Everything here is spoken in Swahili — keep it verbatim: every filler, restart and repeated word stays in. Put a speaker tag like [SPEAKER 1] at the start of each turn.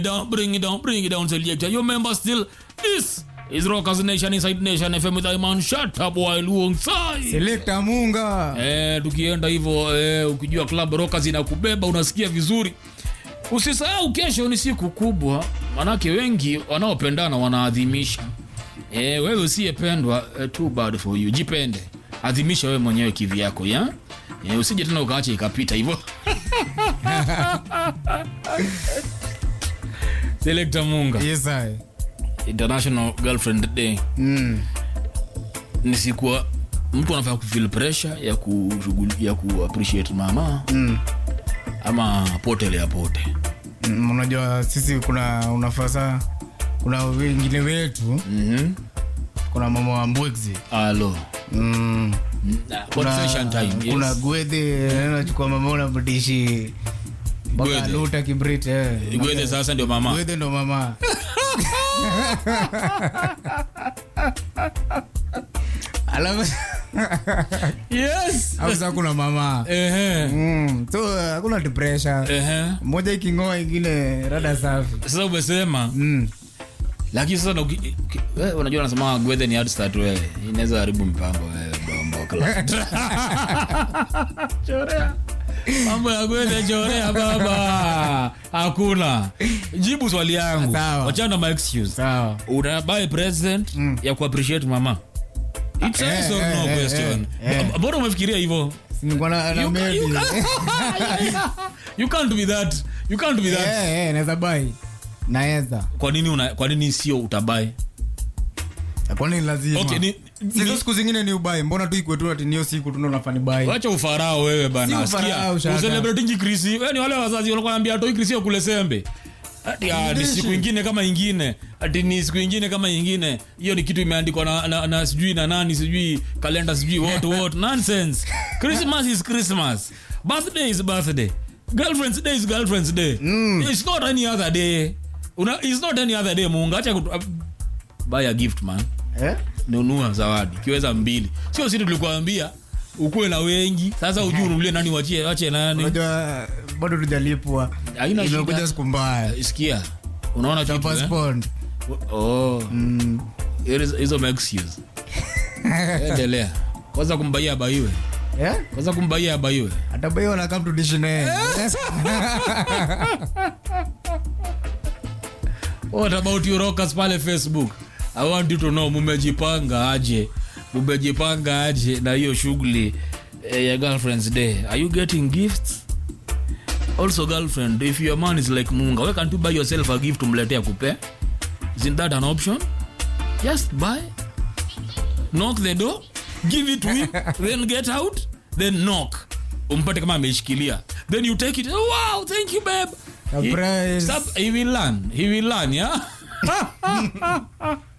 [SPEAKER 1] down, bring it down, bring it down, selector. You remember still, this is Rockers Nation Inside Nation F M with Iman. Shut up while alongside
[SPEAKER 2] Selector Munga.
[SPEAKER 1] Eh, tukienda hivyo eh, ukijua club Rockers inakubeba unasikia vizuri. Usisahau kesho ni siku kubwa, manake wengi wanaopendana wanaadhimisha. Eh, wewe usiyependwa, uh, too bad for you. Jipende. Adhimisha wewe mwenyewe kivyako, ya? Eh, usije tena ukaacha ikapita hivyo. Selector Munga.
[SPEAKER 2] Yes I.
[SPEAKER 1] International Girlfriend Day.
[SPEAKER 2] Mm.
[SPEAKER 1] Ni siku mtu anafaa ku feel pressure ya kushughuli ya ku appreciate mama.
[SPEAKER 2] Mm.
[SPEAKER 1] Ama potele ya pote.
[SPEAKER 2] Mm, unajua sisi kuna unafasa kuna wengine wetu.
[SPEAKER 1] Mhm.
[SPEAKER 2] Kuna mama wa Mbwexi.
[SPEAKER 1] Alo.
[SPEAKER 2] Mm.
[SPEAKER 1] Kuna time. Yes.
[SPEAKER 2] Kuna Gwethe anachukua mama una mtishi. Baka luta kibrit eh.
[SPEAKER 1] Gwethe sasa ndio mama.
[SPEAKER 2] Gwethe ndio mama. Alafu
[SPEAKER 1] yes.
[SPEAKER 2] Hapa kuna mama.
[SPEAKER 1] Ehe.
[SPEAKER 2] Mm. So hakuna depression.
[SPEAKER 1] Ehe.
[SPEAKER 2] Moja ikingoa ingine rada safi.
[SPEAKER 1] Sasa umesema.
[SPEAKER 2] Mm.
[SPEAKER 1] Lakini sasa wewe unajua nasema Gwethe ni hard start wewe. Inaweza haribu mpango wewe bomba kala. Chorea. Mambo ya Gwethe chorea baba. Hakuna. Jibu swali yangu. Wachana my excuse.
[SPEAKER 2] Sawa.
[SPEAKER 1] Una buy present mm. ya ku appreciate mama. It's a yes or no eh, question. Eh, Bora umefikiria hivyo.
[SPEAKER 2] Ningwana na maybe.
[SPEAKER 1] You can't be that. You can't be that.
[SPEAKER 2] Eh eh naweza buy. Naweza.
[SPEAKER 1] Kwa nini una kwa nini sio utabuy?
[SPEAKER 2] Kwa nini lazima?
[SPEAKER 1] Okay, ni
[SPEAKER 2] hizo siku zingine ni ubuy. Mbona tu iko tu ati niyo siku tunaona buy?
[SPEAKER 1] Acha ufarao wewe bana.
[SPEAKER 2] Sikia.
[SPEAKER 1] Celebrating Chris. Wewe ni wale wazazi walikuwa wanambia toi Chris kule sembe. Ati ah, ni siku nyingine kama nyingine. Ati ni siku nyingine kama nyingine. Hiyo ni kitu imeandikwa na, na, na sijui na nani sijui calendar sijui what what nonsense. Christmas is Christmas. Birthday is birthday. Girlfriend's day is girlfriend's day. Mm. It's not any other day. Una, it's not any other day Munga. Acha uh, buy a gift man.
[SPEAKER 2] Eh?
[SPEAKER 1] Nunua zawadi. Kiweza mbili. Sio sisi tulikuambia ukue na wengi. Sasa ujue ununulie nani wachie, wache nani.
[SPEAKER 2] Unajua bado tujalipwa.
[SPEAKER 1] Haina shida.
[SPEAKER 2] Imekuja siku mbaya.
[SPEAKER 1] Sikia. Unaona
[SPEAKER 2] cha passport.
[SPEAKER 1] Eh? Oh. Mm. Hizo my excuse. Endelea. Kwanza kumbaia baiwe.
[SPEAKER 2] Yeah?
[SPEAKER 1] Kwanza kumbaia baiwe.
[SPEAKER 2] Atabaiwa na come to dish naye.
[SPEAKER 1] What about you Rockers pale Facebook? I want you to know mumejipanga aje. Mumejipanga aje na hiyo shughuli eh, ya Girlfriend's Day. Are you getting gifts? Also girlfriend, if your man is like Munga, why can't you buy yourself a gift umletea kupe? Isn't that an option? Just buy. Knock the door, give it to him, then get out, then knock. Umpate kama ameshikilia. Then you take it. Oh, wow, thank you babe.
[SPEAKER 2] Surprise.
[SPEAKER 1] He, sub, he will learn. He will learn, yeah?